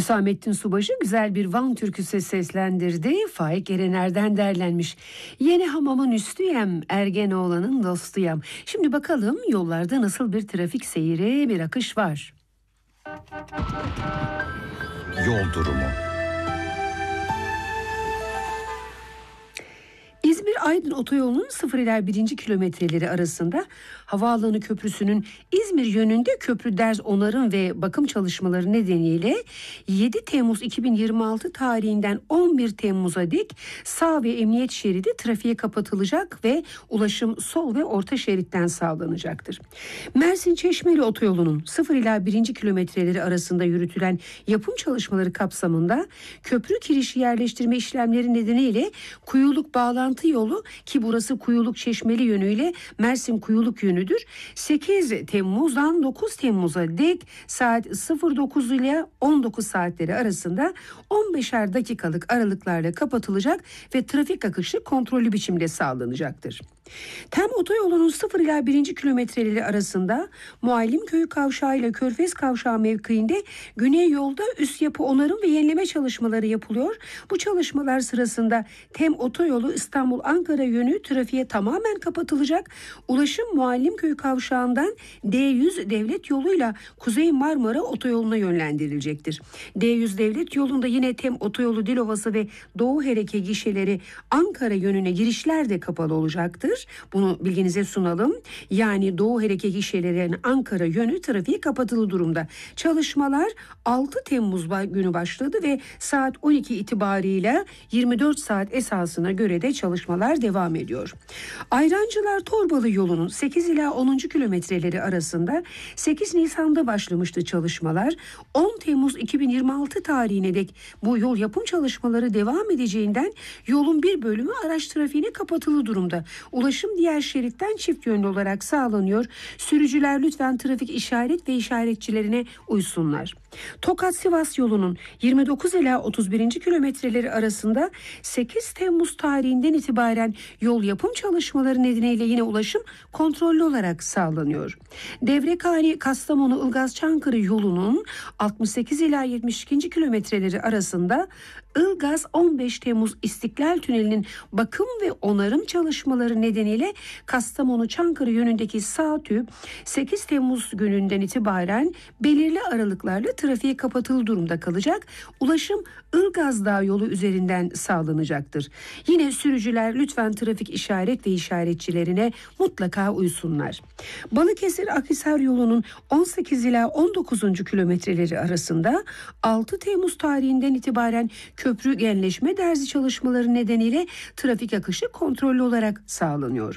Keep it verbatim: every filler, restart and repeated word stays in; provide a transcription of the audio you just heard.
Hüsamettin Subaşı güzel bir Van türküsü seslendirdi. Faik Erener'den derlenmiş. Yeni hamamın üstüyem, Ergenoğlan'ın dostuyam. Şimdi bakalım yollarda nasıl bir trafik seyri, bir akış var. Yol durumu. İzmir-Aydın otoyolunun sıfır ila birinci kilometreleri arasında Havaalanı Köprüsü'nün İzmir yönünde köprü derz onarım ve bakım çalışmaları nedeniyle yedi Temmuz iki bin yirmi altı tarihinden on bir Temmuz'a dek sağ ve emniyet şeridi trafiğe kapatılacak ve ulaşım sol ve orta şeritten sağlanacaktır. Mersin-Çeşmeli otoyolunun sıfır ila birinci kilometreleri arasında yürütülen yapım çalışmaları kapsamında köprü kirişi yerleştirme işlemleri nedeniyle Kuyuluk bağlantı yolu, ki burası Kuyuluk Çeşmeli yönüyle Mersin Kuyuluk yönüdür, sekiz Temmuz'dan dokuz Temmuz'a dek saat sıfır dokuz ile on dokuz saatleri arasında on beşer dakikalık aralıklarla kapatılacak ve trafik akışı kontrollü biçimde sağlanacaktır. Tem otoyolunun sıfır ila birinci kilometreleri arasında Muallimköy Kavşağı ile Körfez Kavşağı mevkiinde güney yolda üst yapı onarım ve yenileme çalışmaları yapılıyor. Bu çalışmalar sırasında Tem otoyolu İstanbul-Ankara yönü trafiğe tamamen kapatılacak. Ulaşım Muallimköy Kavşağı'ndan D yüz devlet yoluyla Kuzey Marmara otoyoluna yönlendirilecektir. D yüz devlet yolunda yine Tem otoyolu Dilovası ve Doğu Hereke gişeleri Ankara yönüne girişler de kapalı olacaktır. Bunu bilginize sunalım. Yani Doğu Hereke gişelerinin Ankara yönü trafiğe kapatılı durumda. Çalışmalar altı Temmuz günü başladı ve saat on iki itibariyle yirmi dört saat esasına göre de çalışmalar devam ediyor. Ayrancılar Torbalı yolunun sekiz ila onuncu kilometreleri arasında sekiz Nisan'da başlamıştı çalışmalar. on Temmuz iki bin yirmi altı tarihine dek bu yol yapım çalışmaları devam edeceğinden yolun bir bölümü araç trafiğine kapatılı durumda. Ulaşım diğer şeritten çift yönlü olarak sağlanıyor. Sürücüler lütfen trafik işaret ve işaretçilerine uysunlar. Tokat-Sivas yolunun yirmi dokuz ila otuz birinci kilometreleri arasında sekiz Temmuz tarihinden itibaren yol yapım çalışmaları nedeniyle yine ulaşım kontrollü olarak sağlanıyor. Devrekhane Kastamonu Ilgaz Çankırı yolunun altmış sekiz ila yetmiş ikinci kilometreleri arasında Ilgaz on beş Temmuz İstiklal Tüneli'nin bakım ve onarım çalışmaları nedeniyle Kastamonu Çankırı yönündeki sağ tüp sekiz Temmuz gününden itibaren belirli aralıklarla trafiğe kapatılı durumda kalacak. Ulaşım Ilgaz Dağı yolu üzerinden sağlanacaktır. Yine sürücüler lütfen trafik işaret ve işaretçilerine mutlaka uysunlar. Balıkesir Akhisar yolunun on sekiz ila on dokuzuncu kilometreleri arasında altı Temmuz tarihinden itibaren köprü genleşme derzi çalışmaları nedeniyle trafik akışı kontrollü olarak sağlanıyor.